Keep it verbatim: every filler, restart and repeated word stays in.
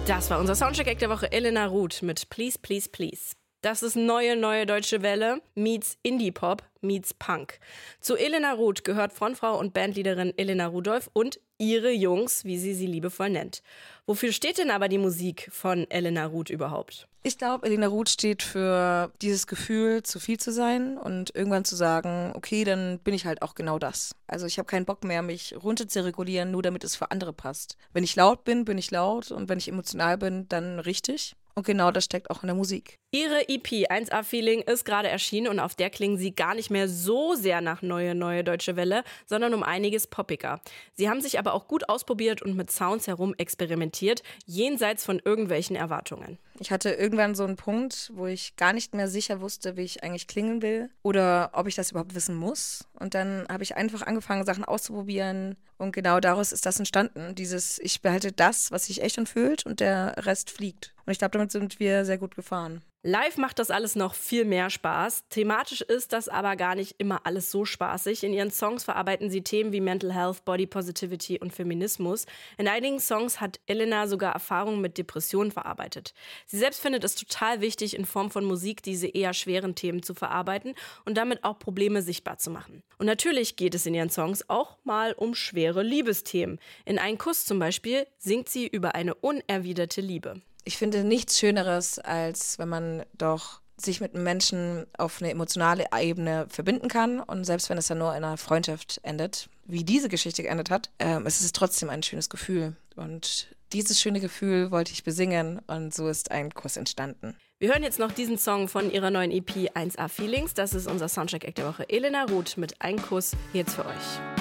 Das war unser Soundcheck-Act der Woche, Elena Ruth mit Please, Please, Please. Das ist neue, neue deutsche Welle meets Indie-Pop meets Punk. Zu Elena Ruth gehört Frontfrau und Bandleaderin Elena Rudolph und ihre Jungs, wie sie sie liebevoll nennt. Wofür steht denn aber die Musik von Elena Ruth überhaupt? Ich glaube, Elena Ruth steht für dieses Gefühl, zu viel zu sein und irgendwann zu sagen, okay, dann bin ich halt auch genau das. Also ich habe keinen Bock mehr, mich runter zu regulieren, nur damit es für andere passt. Wenn ich laut bin, bin ich laut und wenn ich emotional bin, dann richtig. Und genau das steckt auch in der Musik. Ihre E P eins A Feeling ist gerade erschienen und auf der klingen sie gar nicht mehr so sehr nach Neue, Neue Deutsche Welle, sondern um einiges poppiger. Sie haben sich aber auch gut ausprobiert und mit Sounds herum experimentiert, jenseits von irgendwelchen Erwartungen. Ich hatte irgendwann so einen Punkt, wo ich gar nicht mehr sicher wusste, wie ich eigentlich klingen will oder ob ich das überhaupt wissen muss. Und dann habe ich einfach angefangen, Sachen auszuprobieren und genau daraus ist das entstanden. Dieses, ich behalte das, was sich echt anfühlt und der Rest fliegt. Und ich glaube, damit sind wir sehr gut gefahren. Live macht das alles noch viel mehr Spaß. Thematisch ist das aber gar nicht immer alles so spaßig. In ihren Songs verarbeiten sie Themen wie Mental Health, Body Positivity und Feminismus. In einigen Songs hat Elena sogar Erfahrungen mit Depressionen verarbeitet. Sie selbst findet es total wichtig, in Form von Musik diese eher schweren Themen zu verarbeiten und damit auch Probleme sichtbar zu machen. Und natürlich geht es in ihren Songs auch mal um schwere Liebesthemen. In Ein Kuss zum Beispiel singt sie über eine unerwiderte Liebe. Ich finde nichts Schöneres, als wenn man doch sich mit einem Menschen auf eine emotionale Ebene verbinden kann und selbst wenn es dann nur in einer Freundschaft endet, wie diese Geschichte geendet hat, ähm, es ist trotzdem ein schönes Gefühl und dieses schöne Gefühl wollte ich besingen und so ist Ein Kuss entstanden. Wir hören jetzt noch diesen Song von ihrer neuen E P eins A Feelings. Das ist unser Soundcheck-Act der Woche. Elena Ruth mit Ein Kuss jetzt für euch.